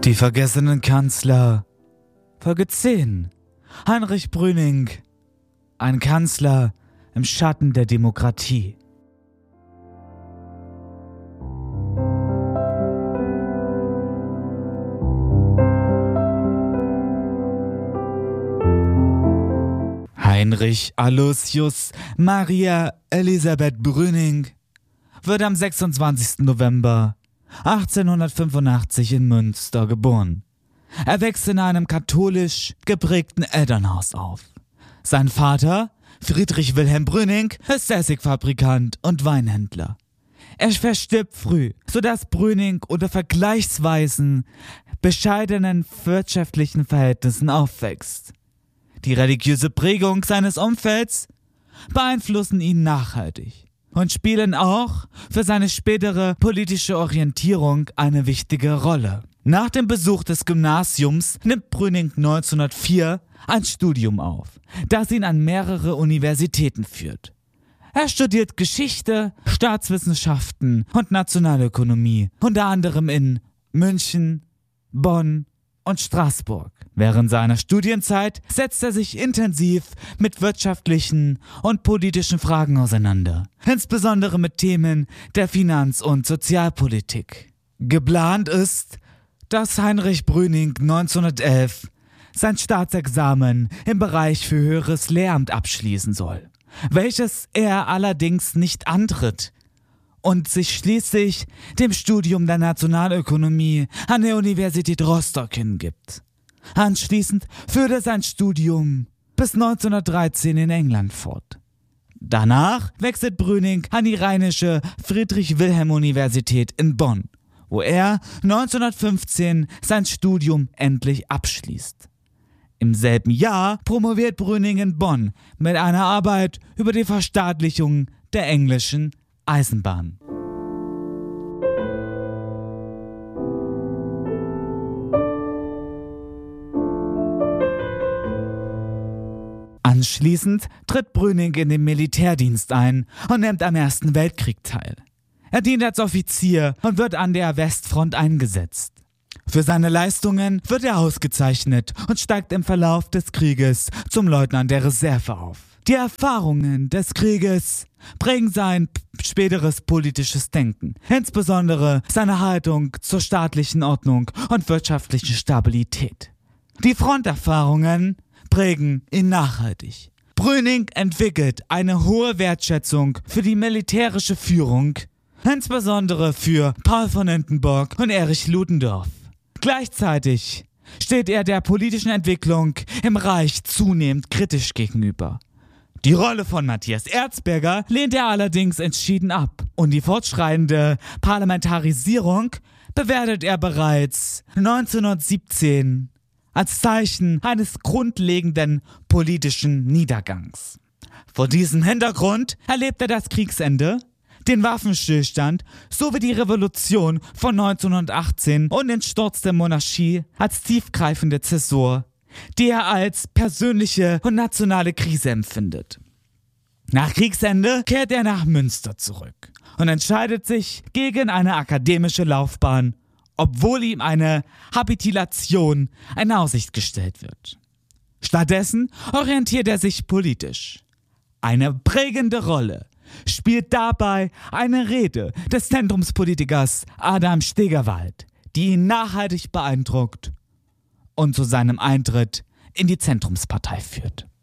Die vergessenen Kanzler. Folge 10. Heinrich Brüning. Ein Kanzler im Schatten der Demokratie. Heinrich Aloysius Maria Elisabeth Brüning wird am 26. November 1885 in Münster geboren. Er wächst in einem katholisch geprägten Elternhaus auf. Sein Vater, Friedrich Wilhelm Brüning, ist Essigfabrikant und Weinhändler. Er verstirbt früh, sodass Brüning unter vergleichsweise bescheidenen wirtschaftlichen Verhältnissen aufwächst. Die religiöse Prägung seines Umfelds beeinflussen ihn nachhaltig und spielen auch für seine spätere politische Orientierung eine wichtige Rolle. Nach dem Besuch des Gymnasiums nimmt Brüning 1904 ein Studium auf, das ihn an mehrere Universitäten führt. Er studiert Geschichte, Staatswissenschaften und Nationalökonomie, unter anderem in München, Bonn und Straßburg. Während seiner Studienzeit setzt er sich intensiv mit wirtschaftlichen und politischen Fragen auseinander, insbesondere mit Themen der Finanz- und Sozialpolitik. Geplant ist, dass Heinrich Brüning 1911 sein Staatsexamen im Bereich für höheres Lehramt abschließen soll, welches er allerdings nicht antritt und sich schließlich dem Studium der Nationalökonomie an der Universität Rostock hingibt. Anschließend führt er sein Studium bis 1913 in England fort. Danach wechselt Brüning an die Rheinische Friedrich-Wilhelm-Universität in Bonn, wo er 1915 sein Studium endlich abschließt. Im selben Jahr promoviert Brüning in Bonn mit einer Arbeit über die Verstaatlichung der englischen Eisenbahn. Anschließend tritt Brüning in den Militärdienst ein und nimmt am Ersten Weltkrieg teil. Er dient als Offizier und wird an der Westfront eingesetzt. Für seine Leistungen wird er ausgezeichnet und steigt im Verlauf des Krieges zum Leutnant der Reserve auf. Die Erfahrungen des Krieges prägen sein späteres politisches Denken, insbesondere seine Haltung zur staatlichen Ordnung und wirtschaftlichen Stabilität. Die Fronterfahrungen prägen ihn nachhaltig. Brüning entwickelt eine hohe Wertschätzung für die militärische Führung, insbesondere für Paul von Hindenburg und Erich Ludendorff. Gleichzeitig steht er der politischen Entwicklung im Reich zunehmend kritisch gegenüber. Die Rolle von Matthias Erzberger lehnt er allerdings entschieden ab und die fortschreitende Parlamentarisierung bewertet er bereits 1917 als Zeichen eines grundlegenden politischen Niedergangs. Vor diesem Hintergrund erlebt er das Kriegsende, den Waffenstillstand sowie die Revolution von 1918 und den Sturz der Monarchie als tiefgreifende Zäsur, die er als persönliche und nationale Krise empfindet. Nach Kriegsende kehrt er nach Münster zurück und entscheidet sich gegen eine akademische Laufbahn, obwohl ihm eine Habilitation in Aussicht gestellt wird. Stattdessen orientiert er sich politisch. Eine prägende Rolle spielt dabei eine Rede des Zentrumspolitikers Adam Stegerwald, die ihn nachhaltig beeindruckt und zu seinem Eintritt in die Zentrumspartei führt.